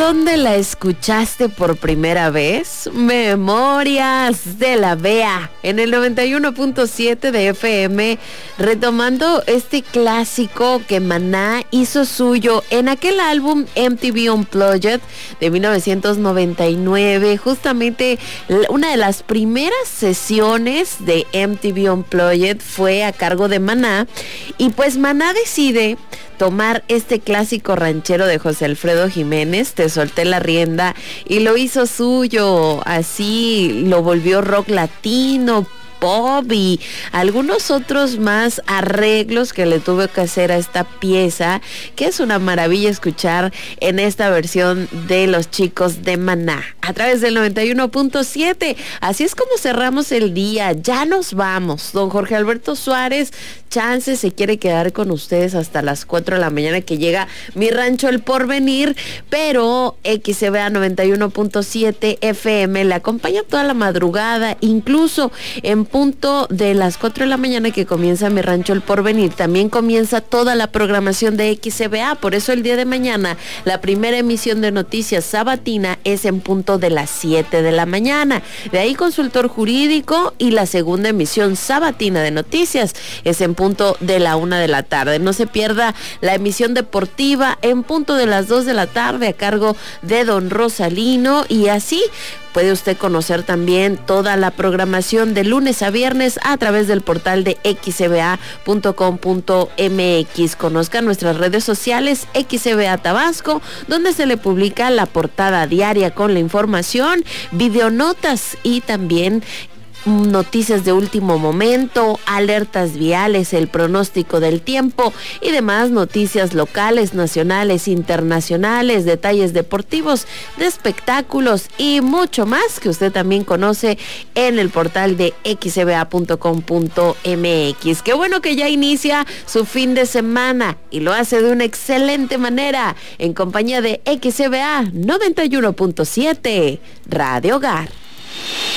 dónde la escuchaste por primera vez? Memorias de la Bea, en el 91.7 de FM, retomando este clásico que Maná hizo suyo en aquel álbum MTV Unplugged de 1999, justamente una de las primeras sesiones de MTV Unplugged fue a cargo de Maná, y pues Maná decide tomar este clásico ranchero de José Alfredo Jiménez, Te solté la rienda, y lo hizo suyo, así lo volvió rock latino, pop y algunos otros más arreglos que le tuve que hacer a esta pieza, que es una maravilla escuchar en esta versión de Los Chicos de Maná, a través del 91.7. Así es como cerramos el día, ya nos vamos. Don Jorge Alberto Suárez, chance se quiere quedar con ustedes hasta las 4 de la mañana que llega Mi Rancho El Porvenir, pero XCBA 91.7 FM le acompaña toda la madrugada, incluso en punto de las 4 de la mañana que comienza Mi Rancho El Porvenir, también comienza toda la programación de XCBA. Por eso el día de mañana la primera emisión de noticias sabatina es en punto de las 7 de la mañana. De ahí Consultor Jurídico, y la segunda emisión sabatina de noticias es en punto de la 1 de la tarde. No se pierda la emisión deportiva en punto de las 2 de la tarde a cargo de Don Rosalino, y así puede usted conocer también toda la programación de lunes a viernes a través del portal de xcba.com.mx. Conozca nuestras redes sociales XCBA Tabasco, donde se le publica la portada diaria con la información, videonotas y también noticias de último momento, alertas viales, el pronóstico del tiempo y demás noticias locales, nacionales, internacionales, detalles deportivos, de espectáculos y mucho más que usted también conoce en el portal de xcba.com.mx. Qué bueno que ya inicia su fin de semana y lo hace de una excelente manera en compañía de XCBA 91.7 Radio Hogar.